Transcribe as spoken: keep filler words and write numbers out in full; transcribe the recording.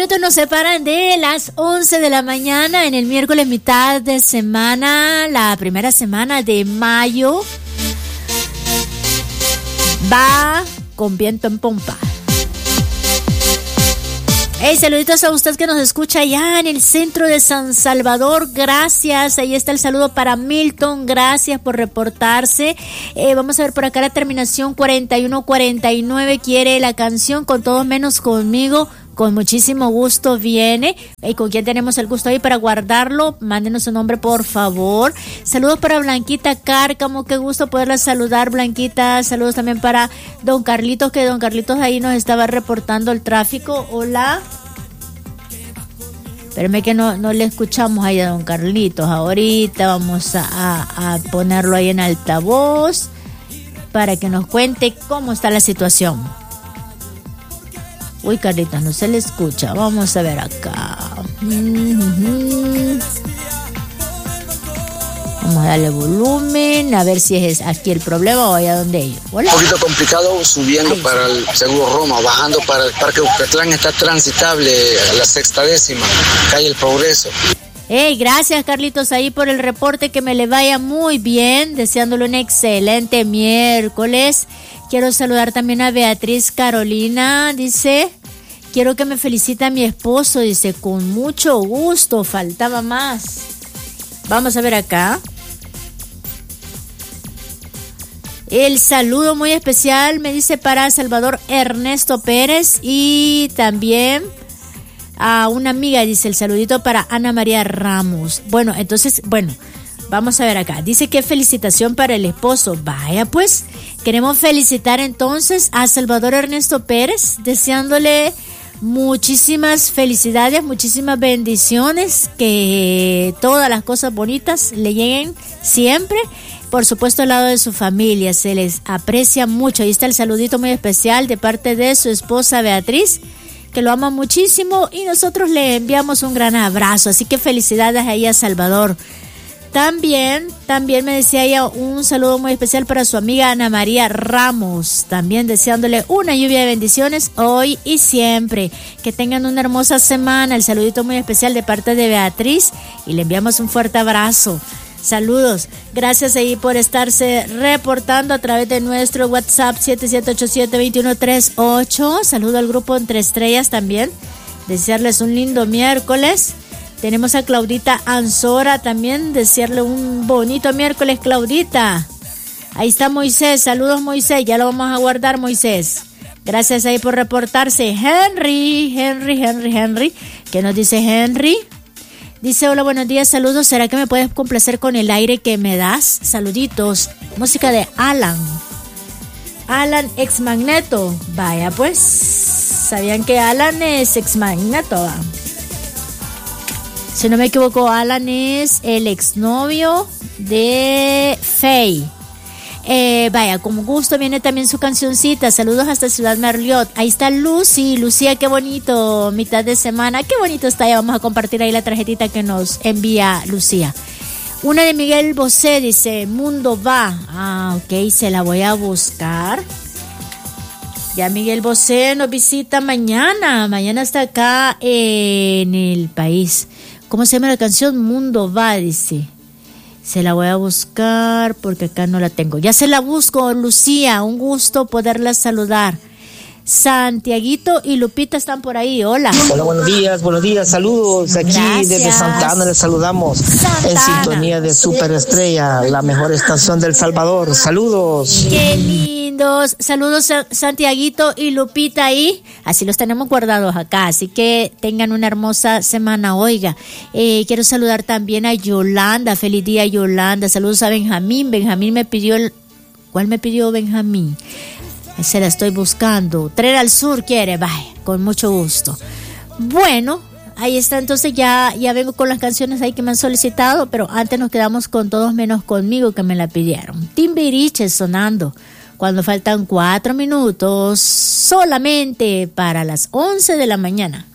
minutos nos separan de las once de la mañana en el miércoles mitad de semana, la primera semana de mayo. Va con viento en pompa. Hey, saluditos a usted que nos escucha allá en el centro de San Salvador. Gracias. Ahí está el saludo para Milton. Gracias por reportarse. Eh, vamos a ver por acá la terminación cuarenta y uno cuarenta y nueve. Quiere la canción Con Todos Menos Conmigo. Con muchísimo gusto viene. ¿Y con quién tenemos el gusto ahí para guardarlo? Mándenos su nombre, por favor. Saludos para Blanquita Cárcamo. Qué gusto poderla saludar, Blanquita. Saludos también para don Carlitos, que don Carlitos ahí nos estaba reportando el tráfico. Hola. Espérame que no, no le escuchamos ahí a don Carlitos. Ahorita vamos a, a, a ponerlo ahí en altavoz para que nos cuente cómo está la situación. Uy, Carlitos, no se le escucha. Vamos a ver acá. Mm-hmm. Vamos a darle volumen, a ver si es aquí el problema o allá donde ellos. Hola. Un poquito complicado subiendo Ay. para el Seguro Roma, bajando para el Parque Ucatlán está transitable, la sexta décima, calle El Progreso. Hey, gracias, Carlitos, ahí por el reporte, que me le vaya muy bien, deseándole un excelente miércoles. Quiero saludar también a Beatriz Carolina, dice, quiero que me felicite a mi esposo, dice, con mucho gusto, faltaba más. Vamos a ver acá. El saludo muy especial, me dice, para Salvador Ernesto Pérez y también a una amiga, dice, el saludito para Ana María Ramos. Bueno, entonces, bueno, vamos a ver acá. Dice que felicitación para el esposo. Vaya, pues, queremos felicitar entonces a Salvador Ernesto Pérez, deseándole muchísimas felicidades, muchísimas bendiciones, que todas las cosas bonitas le lleguen siempre. Por supuesto, al lado de su familia, se les aprecia mucho. Ahí está el saludito muy especial de parte de su esposa Beatriz, que lo ama muchísimo, y nosotros le enviamos un gran abrazo. Así que felicidades a ella, Salvador. También, también me decía ella un saludo muy especial para su amiga Ana María Ramos, también deseándole una lluvia de bendiciones hoy y siempre. Que tengan una hermosa semana. El saludito muy especial de parte de Beatriz, y le enviamos un fuerte abrazo. Saludos, gracias ahí por estarse reportando a través de nuestro WhatsApp siete siete ocho siete, dos uno tres ocho. Saludo al grupo Entre Estrellas también, desearles un lindo miércoles. Tenemos a Claudita Anzora también, desearle un bonito miércoles, Claudita. Ahí está Moisés, saludos Moisés, ya lo vamos a guardar, Moisés. Gracias ahí por reportarse. Henry, Henry, Henry, Henry, ¿qué nos dice Henry? Dice, hola, buenos días, saludos. ¿Será que me puedes complacer con el aire que me das? Saluditos. Música de Alan. Alan ex Magneto. Vaya, pues. ¿Sabían que Alan es ex Magneto? ¿Va? Si no me equivoco, Alan es el exnovio de Faye. Eh, vaya, con gusto viene también su cancioncita. Saludos hasta Ciudad Merliot. Ahí está Lucy. Lucía, qué bonito, mitad de semana. Qué bonito está. Ya vamos a compartir ahí la tarjetita que nos envía Lucía. Una de Miguel Bosé dice, Mundo Va. Ah, ok, se la voy a buscar. Ya Miguel Bosé nos visita mañana. Mañana está acá en el país. ¿Cómo se llama la canción? Mundo Va, dice. Se la voy a buscar porque acá no la tengo. Ya se la busco, Lucía. Un gusto poderla saludar. Santiaguito y Lupita están por ahí. Hola. Hola, buenos días, buenos días. Saludos aquí. Gracias. Desde Santa Ana les saludamos. Santa en sintonía de Super Estrella, la mejor estación del Salvador. Saludos. Qué lindos. Saludos a Santiaguito y Lupita ahí. Así los tenemos guardados acá. Así que tengan una hermosa semana. Oiga, eh, quiero saludar también a Yolanda. Feliz día, Yolanda. Saludos a Benjamín. Benjamín me pidió el... ¿Cuál me pidió Benjamín? Se la estoy buscando. Tren al Sur quiere, vaya, con mucho gusto. Bueno, ahí está, entonces ya, ya vengo con las canciones ahí que me han solicitado, pero antes nos quedamos con Todos Menos Conmigo, que me la pidieron. Timbiriche sonando cuando faltan cuatro minutos solamente para las once de la mañana.